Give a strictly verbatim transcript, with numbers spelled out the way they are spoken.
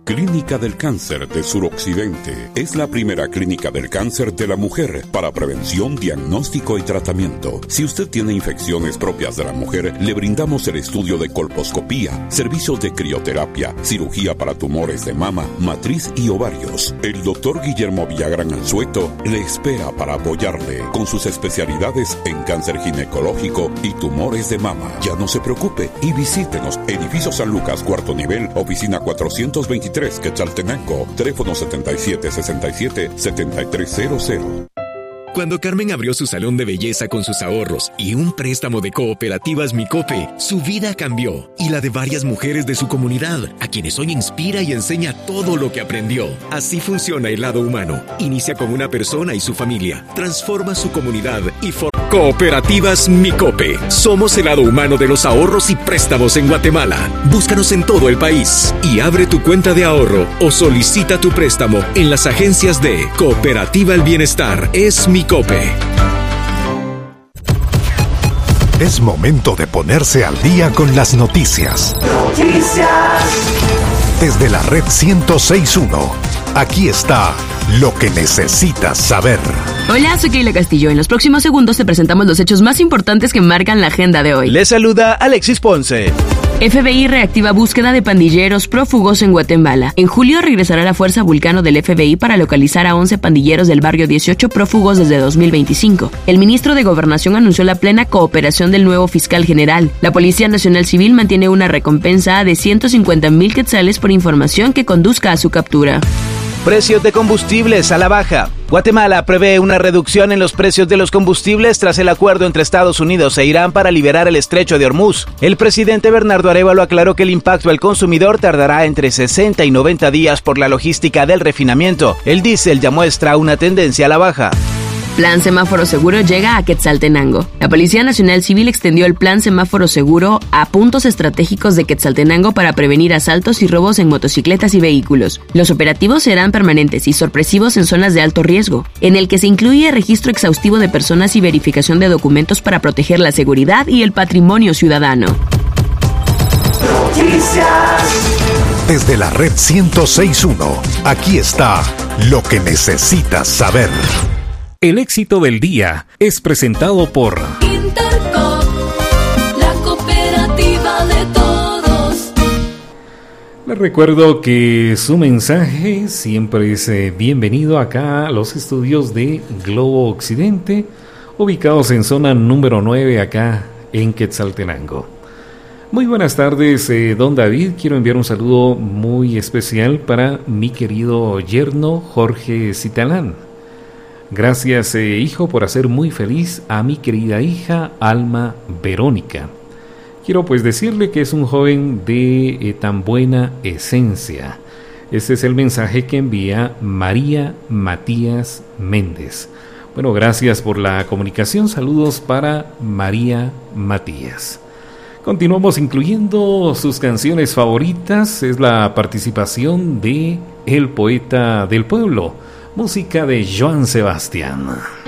Clínica del Cáncer de Suroccidente es la primera clínica del cáncer de la mujer para prevención, diagnóstico y tratamiento. Si usted tiene infecciones propias de la mujer, le brindamos el estudio de colposcopía, servicios de crioterapia, cirugía para tumores de mama, matriz y ovarios. El doctor Guillermo Villagrán Anzueto le espera para apoyarle con sus especialidades en cáncer ginecológico y tumores de mama. Ya no se preocupe y visítenos. Edificio San Lucas, cuarto nivel, oficina cuatrocientos veintitrés, Quetzaltenango, teléfono setenta y siete sesenta y siete setenta y tres cero cero. Cuando Carmen abrió su salón de belleza con sus ahorros y un préstamo de Cooperativas Micope, su vida cambió y la de varias mujeres de su comunidad, a quienes hoy inspira y enseña todo lo que aprendió. Así funciona el lado humano. Inicia con una persona y su familia, transforma su comunidad y forma. Cooperativas Micope. Somos el lado humano de los ahorros y préstamos en Guatemala. Búscanos en todo el país y abre tu cuenta de ahorro o solicita tu préstamo en las agencias de Cooperativa El Bienestar. Es Micope. Es momento de ponerse al día con las noticias. Noticias. Desde la red ciento seis punto uno, aquí está lo que necesitas saber. Hola, soy Keila Castillo. En los próximos segundos te presentamos los hechos más importantes que marcan la agenda de hoy. Les saluda Alexis Ponce. F B I reactiva búsqueda de pandilleros prófugos en Guatemala. En julio regresará la Fuerza Vulcano del F B I para localizar a once pandilleros del barrio dieciocho prófugos desde dos mil veinticinco. El ministro de Gobernación anunció la plena cooperación del nuevo fiscal general. La Policía Nacional Civil mantiene una recompensa de ciento cincuenta mil quetzales por información que conduzca a su captura. Precios de combustibles a la baja. Guatemala prevé una reducción en los precios de los combustibles tras el acuerdo entre Estados Unidos e Irán para liberar el estrecho de Hormuz. El presidente Bernardo Arévalo aclaró que el impacto al consumidor tardará entre sesenta y noventa días por la logística del refinamiento. El diésel ya muestra una tendencia a la baja. Plan Semáforo Seguro llega a Quetzaltenango. La Policía Nacional Civil extendió el Plan Semáforo Seguro a puntos estratégicos de Quetzaltenango para prevenir asaltos y robos en motocicletas y vehículos. Los operativos serán permanentes y sorpresivos en zonas de alto riesgo, en el que se incluye registro exhaustivo de personas y verificación de documentos para proteger la seguridad y el patrimonio ciudadano. Noticias. Desde la red ciento seis punto uno, aquí está lo que necesitas saber. El éxito del día es presentado por Intercop, la cooperativa de todos. Les recuerdo que su mensaje siempre es bienvenido acá a los estudios de Globo Occidente, ubicados en zona número nueve acá en Quetzaltenango. Muy buenas tardes, eh, don David. Quiero enviar un saludo muy especial para mi querido yerno Jorge Citalán. Gracias, eh, hijo, por hacer muy feliz a mi querida hija Alma Verónica. Quiero pues decirle que es un joven de eh, tan buena esencia. Este es el mensaje que envía María Matías Méndez. Bueno, gracias por la comunicación. Saludos para María Matías. Continuamos incluyendo sus canciones favoritas. Es la participación de El Poeta del Pueblo. Música de Joan Sebastián.